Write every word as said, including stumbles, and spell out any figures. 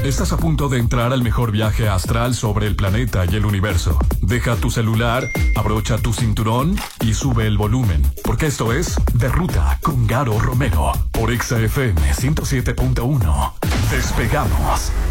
Estás a punto de entrar al mejor viaje astral sobre el planeta y el universo. Deja tu celular, abrocha tu cinturón y sube el volumen, porque esto es De Ruta con Garo Romero por Exa F M ciento siete punto uno. Despegamos.